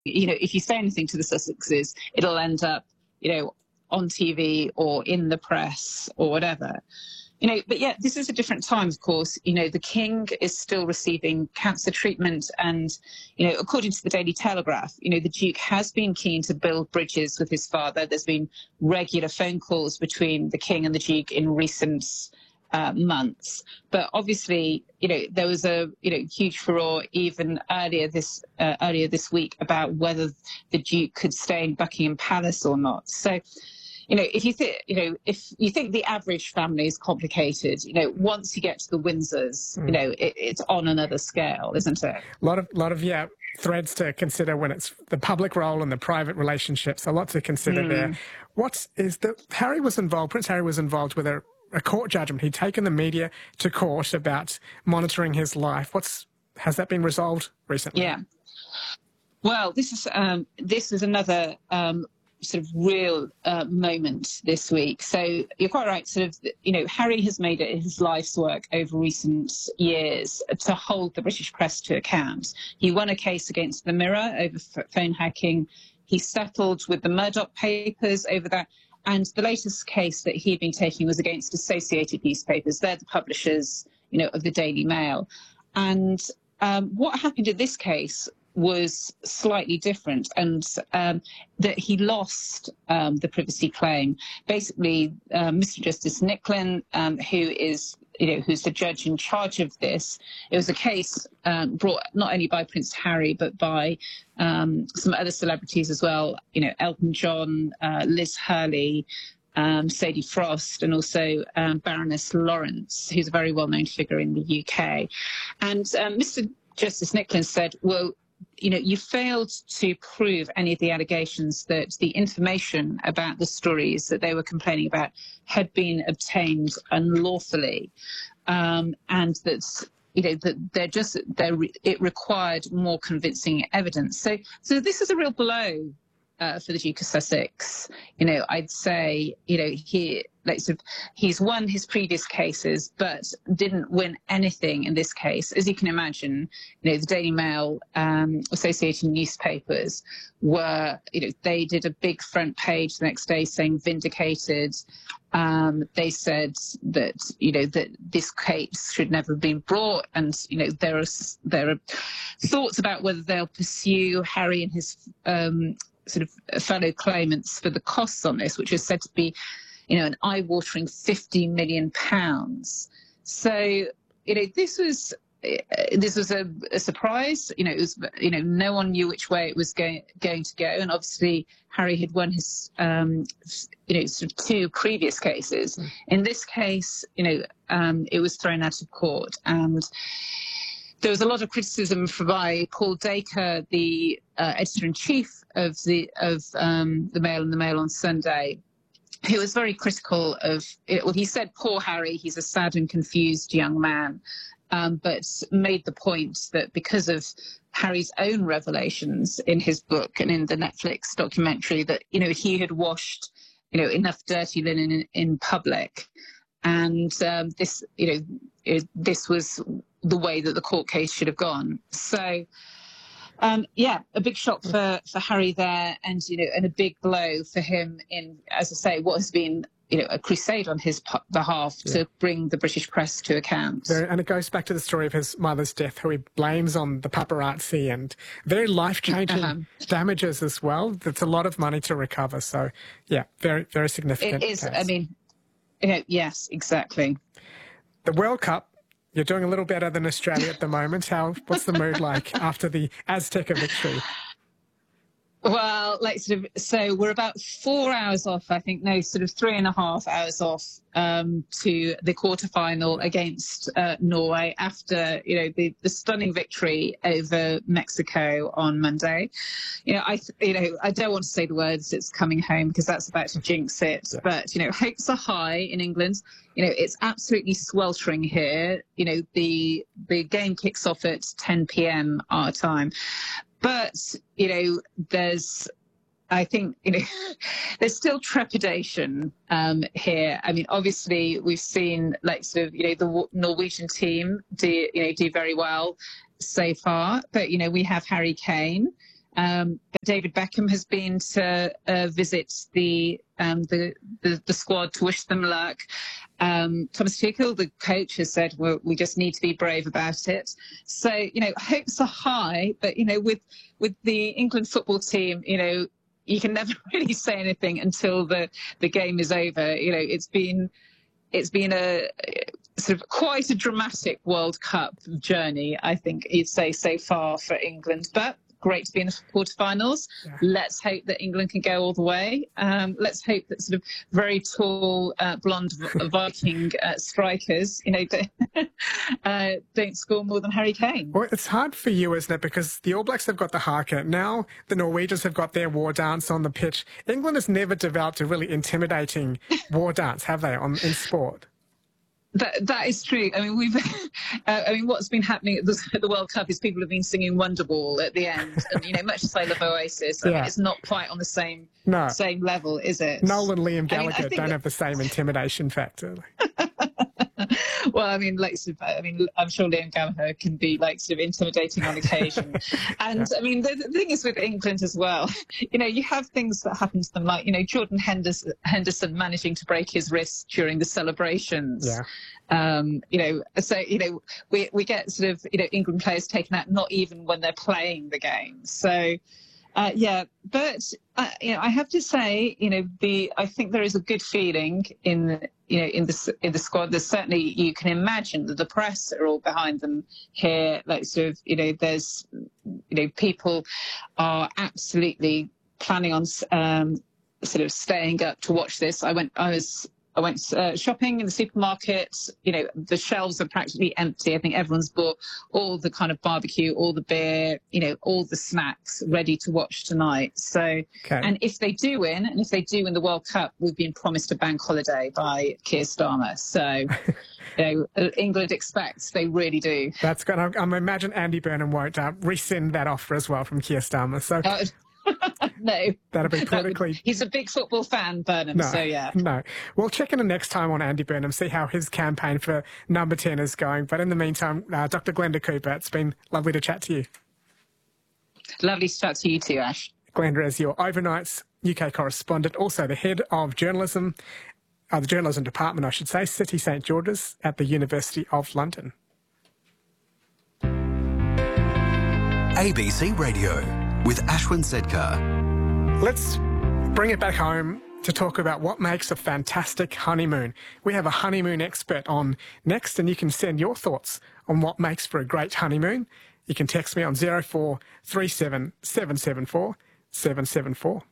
if you say anything to the Sussexes, it'll end up, on TV or in the press or whatever. But yet this is a different time, of course. The King is still receiving cancer treatment. And, according to the Daily Telegraph, the Duke has been keen to build bridges with his father. There's been regular phone calls between the King and the Duke in recent months. But obviously, there was a, huge furore even earlier this week about whether the Duke could stay in Buckingham Palace or not. So, if you think the average family is complicated, once you get to the Windsors, it's on another scale, isn't it? A lot of threads to consider when it's the public role and the private relationships. A lot to consider there. Harry was involved. Prince Harry was involved with a court judgment. He'd taken the media to court about monitoring his life. Has that been resolved recently? Yeah. Well, this is another sort of real moment this week. So you're quite right. Harry has made it his life's work over recent years to hold the British press to account. He won a case against the Mirror over phone hacking. He settled with the Murdoch papers over that. And the latest case that he'd been taking was against Associated Newspapers. They're the publishers, of the Daily Mail. And what happened in this case was slightly different, and that he lost the privacy claim. Basically, Mr. Justice Nicklin, who's the judge in charge of this, it was a case brought not only by Prince Harry but by some other celebrities as well. Elton John, Liz Hurley, Sadie Frost, and also Baroness Lawrence, who's a very well-known figure in the UK. And Mr. Justice Nicklin said, well, you failed to prove any of the allegations that the information about the stories that they were complaining about had been obtained unlawfully, and that it required more convincing evidence. So this is a real blow for the Duke of Sussex. I'd say he's won his previous cases, but didn't win anything in this case. As you can imagine, the Daily Mail, Associated Newspapers were, they did a big front page the next day saying vindicated. They said that, that this case should never have been brought. And, there are thoughts about whether they'll pursue Harry and his sort of fellow claimants for the costs on this, which is said to be, an eye-watering £50 million. So, this was a surprise. It was, no one knew which way it was going to go. And obviously, Harry had won his, sort of two previous cases. In this case, it was thrown out of court. And there was a lot of criticism by Paul Dacre, the editor-in-chief of the Mail and the Mail on Sunday, who was very critical of it. Well, he said, poor Harry, he's a sad and confused young man, but made the point that because of Harry's own revelations in his book and in the Netflix documentary that, he had washed, enough dirty linen in public. And this was the way that the court case should have gone. So, a big shock for Harry there, and and a big blow for him in, as I say, what has been a crusade on his behalf to bring the British press to account. And it goes back to the story of his mother's death, who he blames on the paparazzi, and very life-changing damages as well. That's a lot of money to recover. So, very, very significant. It is. Case. I mean, yes, exactly. The World Cup. You're doing a little better than Australia at the moment. What's the mood like after the Azteca victory? Well, so we're about 4 hours off, I think, no, sort of 3.5 hours off to the quarterfinal against Norway after, the stunning victory over Mexico on Monday. I don't want to say the words "it's coming home" because that's about to jinx it. Yeah. But, hopes are high in England. It's absolutely sweltering here. The game kicks off at 10 p.m. our time. But, there's still trepidation here. I mean, obviously, we've seen the Norwegian team do very well so far. But, we have Harry Kane, David Beckham has been to visit the squad to wish them luck. Thomas Tuchel, the coach, has said, well, we just need to be brave about it. So, hopes are high, but, with the England football team, you can never really say anything until the game is over. It's been a sort of quite a dramatic World Cup journey, I think you'd say, so far for England. But great to be in the quarterfinals. Yeah. Let's hope that England can go all the way. Let's hope that sort of very tall, blonde Viking strikers, don't score more than Harry Kane. Well, it's hard for you, isn't it? Because the All Blacks have got the haka. Now the Norwegians have got their war dance on the pitch. England has never developed a really intimidating war dance, have they, in sport? That is true. I mean, what's been happening at the World Cup is people have been singing Wonderwall at the end, and much as I love Oasis, I mean, it's not quite on the same level, is it? Noel and Liam Gallagher don't have the same intimidation factor. Well, I'm sure Liam Gallagher can be sort of intimidating on occasion. And I mean, the thing is with England as well, you have things that happen to them, like, Jordan Henderson managing to break his wrist during the celebrations. Yeah. So, we get sort of, England players taken out, not even when they're playing the game. So, but I have to say, I think there is a good feeling in the squad. There's certainly, you can imagine that the press are all behind them here. There's, people are absolutely planning on sort of staying up to watch this. I went shopping in the supermarket. The shelves are practically empty. I think everyone's bought all the kind of barbecue, all the beer, all the snacks ready to watch tonight. So, And if they do win, and if they do win the World Cup, we've been promised a bank holiday by Keir Starmer. So, England expects, they really do. That's good. I imagine Andy Burnham won't rescind that offer as well from Keir Starmer. So. No. That'll be politically... He's a big football fan, Burnham, so yeah. No. We'll check in the next time on Andy Burnham, see how his campaign for number 10 is going. But in the meantime, Dr. Glenda Cooper, it's been lovely to chat to you. Lovely to chat to you too, Ash. Glenda is your Overnight's UK correspondent, also the head of journalism, the journalism department, I should say, City St George's at the University of London. ABC Radio with Ashwin Sedkar. Let's bring it back home to talk about what makes a fantastic honeymoon. We have a honeymoon expert on next, and you can send your thoughts on what makes for a great honeymoon. You can text me on 0437 774 774.